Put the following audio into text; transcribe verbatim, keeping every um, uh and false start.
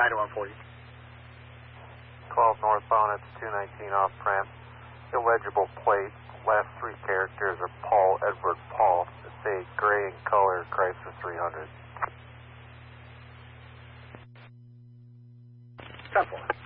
ninety-one forty. twelve northbound, it's two nineteen off ramp. Illegible plate. Last three characters are Paul Edward Paul. It's a gray in color Chrysler three hundred. ten four.